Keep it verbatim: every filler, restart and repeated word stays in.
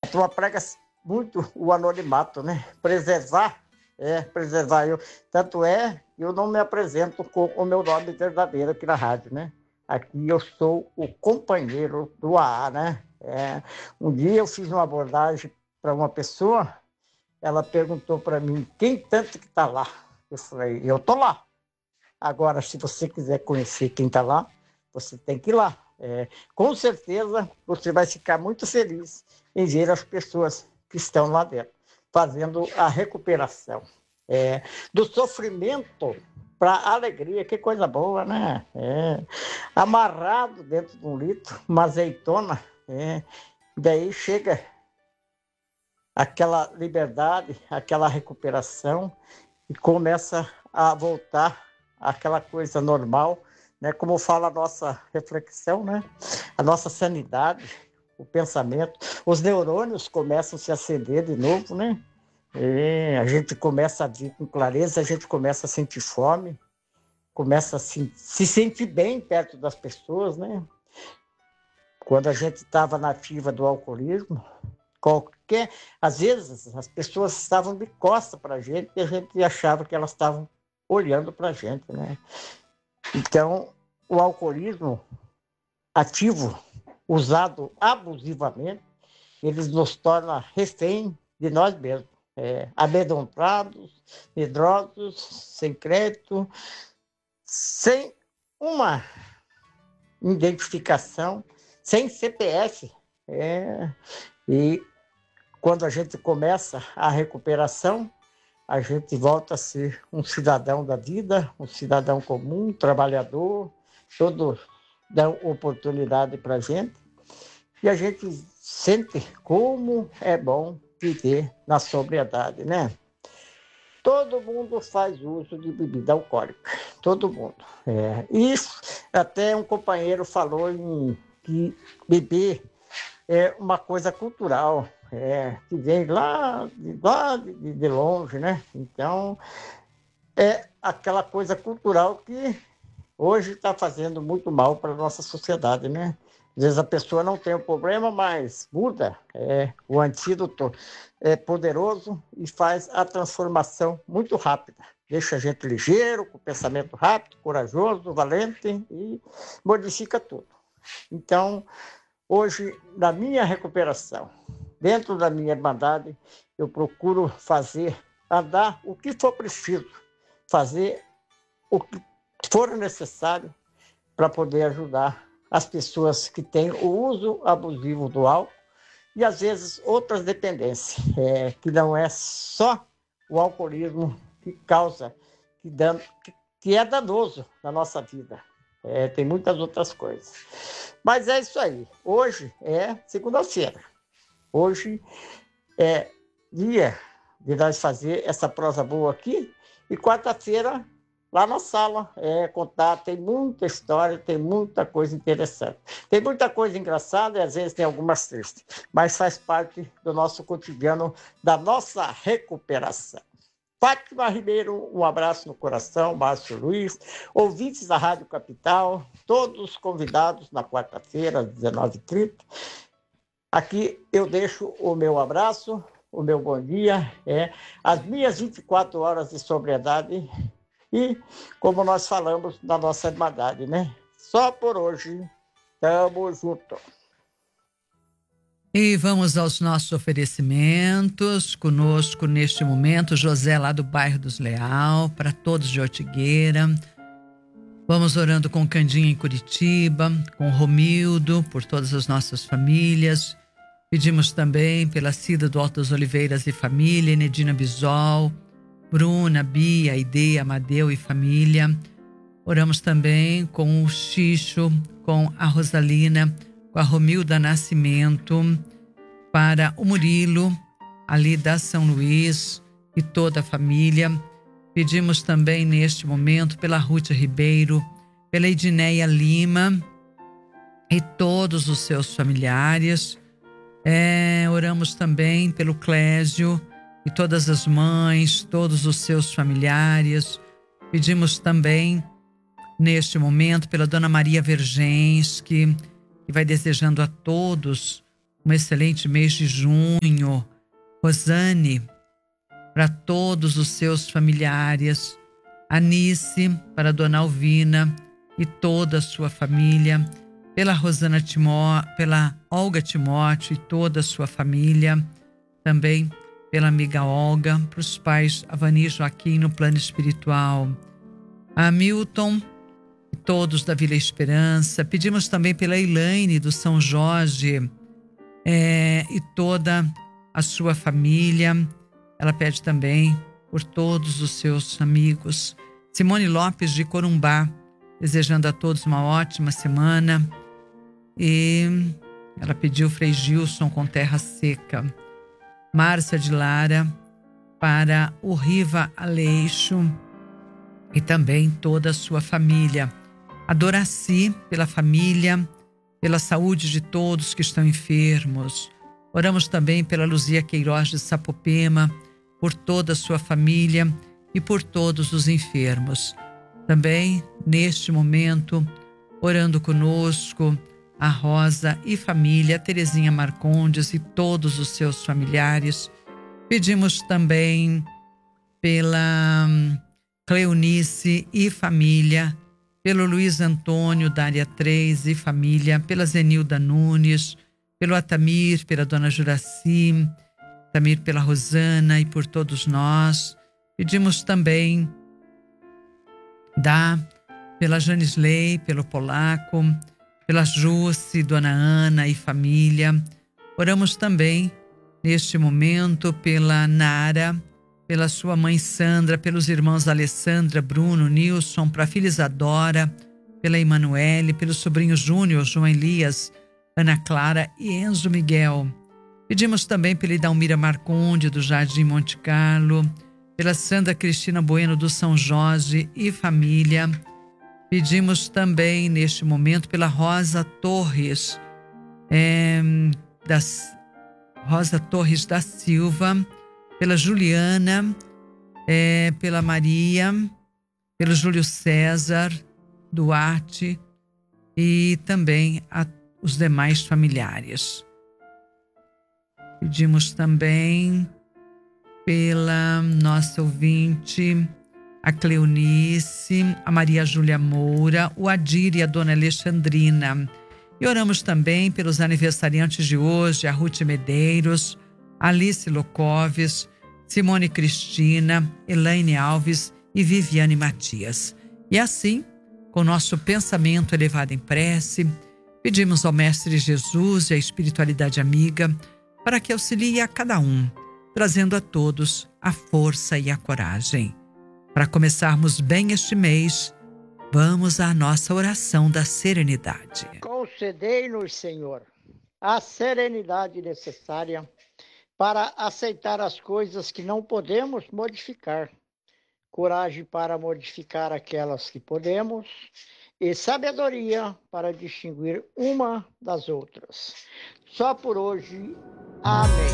turma prega muito o anonimato, né? Preservar, é, preservar eu. Tanto é, eu não me apresento com o meu nome verdadeiro aqui na rádio, né? Aqui eu sou o companheiro do A A, né? É, um dia eu fiz uma abordagem para uma pessoa, ela perguntou para mim, quem tanto que está lá? Eu falei, eu estou lá. Agora, se você quiser conhecer quem está lá, você tem que ir lá. É, com certeza, você vai ficar muito feliz em ver as pessoas que estão lá dentro, fazendo a recuperação. É, do sofrimento para a alegria, que coisa boa, né? É, amarrado dentro de um litro, uma azeitona, é, daí chega aquela liberdade, aquela recuperação e começa a voltar àquela coisa normal, né? Como fala a nossa reflexão, né? A nossa sanidade, o pensamento, os neurônios começam a se acender de novo, né? E a gente começa a ver com clareza, a gente começa a sentir fome, começa a se, se sentir bem perto das pessoas, né? Quando a gente estava na ativa do alcoolismo, qualquer, às vezes as pessoas estavam de costas para a gente e a gente achava que elas estavam olhando para a gente, né? Então, o alcoolismo ativo, usado abusivamente, ele nos torna refém de nós mesmos, é, amedrontados, medrosos, sem crédito, sem uma identificação, sem C P F. É, e quando a gente começa a recuperação, a gente volta a ser um cidadão da vida, um cidadão comum, um trabalhador, todos dão oportunidade para a gente, e a gente sente como é bom viver na sobriedade, né? Todo mundo faz uso de bebida alcoólica, todo mundo. É, isso, até um companheiro falou em que beber é uma coisa cultural, é, que vem lá, de, lá de, de longe, né? Então, é aquela coisa cultural que hoje está fazendo muito mal para a nossa sociedade, né? Às vezes a pessoa não tem o problema, mas muda. É, o antídoto é poderoso e faz a transformação muito rápida. Deixa a gente ligeiro, com pensamento rápido, corajoso, valente e modifica tudo. Então, hoje, na minha recuperação, dentro da minha irmandade, eu procuro fazer, andar o que for preciso, fazer o que for necessário para poder ajudar as pessoas que têm o uso abusivo do álcool e, às vezes, outras dependências, é, que não é só o alcoolismo que causa, que, dan, que, que é danoso na nossa vida. É, tem muitas outras coisas. Mas é isso aí. Hoje é segunda-feira. Hoje é dia de nós fazer essa prosa boa aqui e quarta-feira lá na sala, é, contar, tem muita história, tem muita coisa interessante. Tem muita coisa engraçada e às vezes tem algumas tristes, mas faz parte do nosso cotidiano, da nossa recuperação. Fátima Ribeiro, um abraço no coração, Márcio Luiz, ouvintes da Rádio Capital, todos convidados na quarta-feira, às dezenove e trinta. Aqui eu deixo o meu abraço, o meu bom dia, é, as minhas vinte e quatro horas de sobriedade. E, como nós falamos na nossa irmandade, né? Só por hoje, tamo junto. E vamos aos nossos oferecimentos. Conosco, neste momento, José, lá do bairro dos Leal, para todos de Ortigueira. Vamos orando com Candinha em Curitiba, com Romildo, por todas as nossas famílias. Pedimos também pela Cida do Alto das Oliveiras e família, Nedina Bisol, Bruna, Bia, Aide, Amadeu e família. Oramos também com o Xixo, com a Rosalina, com a Romilda Nascimento, para o Murilo, ali da São Luís e toda a família. Pedimos também neste momento pela Ruth Ribeiro, pela Edneia Lima e todos os seus familiares. É, oramos também pelo Clésio e todas as mães, todos os seus familiares. Pedimos também, neste momento, pela Dona Maria Vergens, que, que vai desejando a todos um excelente mês de junho. Rosane, para todos os seus familiares. Anice, para Dona Alvina e toda a sua família. Pela Rosana Timó, pela Olga Timóteo e toda a sua família. Também pela amiga Olga, para os pais Avani e Joaquim no plano espiritual. A Milton e todos da Vila Esperança. Pedimos também pela Elaine do São Jorge é, e toda a sua família. Ela pede também por todos os seus amigos. Simone Lopes de Corumbá, desejando a todos uma ótima semana. E ela pediu Frei Gilson com Terra Seca. Márcia de Lara para o Riva Aleixo e também toda a sua família. A Doraci pela família, pela saúde de todos que estão enfermos. Oramos também pela Luzia Queiroz de Sapopema, por toda a sua família e por todos os enfermos. Também, neste momento, orando conosco, a Rosa e família, a Terezinha Marcondes e todos os seus familiares. Pedimos também pela Cleonice e família, pelo Luiz Antônio da área três e família, pela Zenilda Nunes, pelo Atamir, pela Dona Juraci, Atamir pela Rosana e por todos nós. Pedimos também da, pela Janisley, pelo Polaco, pela Jusce, Dona Ana e família. Oramos também, neste momento, pela Nara, pela sua mãe Sandra, pelos irmãos Alessandra, Bruno, Nilson, para a filha Isadora, pela Emanuele, pelo sobrinho Júnior, João Elias, Ana Clara e Enzo Miguel. Pedimos também pela Idalmira Marconde, do Jardim Monte Carlo, pela Sandra Cristina Bueno, do São Jorge e família. Pedimos também, neste momento, pela Rosa Torres, é, das, Rosa Torres da Silva, pela Juliana, é, pela Maria, pelo Júlio César Duarte e também a, os demais familiares. Pedimos também pela nossa ouvinte, a Cleonice, a Maria Júlia Moura, o Adir e a Dona Alexandrina. E oramos também pelos aniversariantes de hoje, a Ruth Medeiros, Alice Locoves, Simone Cristina, Elaine Alves e Viviane Matias. E assim, com nosso pensamento elevado em prece, pedimos ao Mestre Jesus e à espiritualidade amiga para que auxilie a cada um, trazendo a todos a força e a coragem. Para começarmos bem este mês, vamos à nossa oração da serenidade. Concedei-nos, Senhor, a serenidade necessária para aceitar as coisas que não podemos modificar, coragem para modificar aquelas que podemos e sabedoria para distinguir uma das outras. Só por hoje. Amém.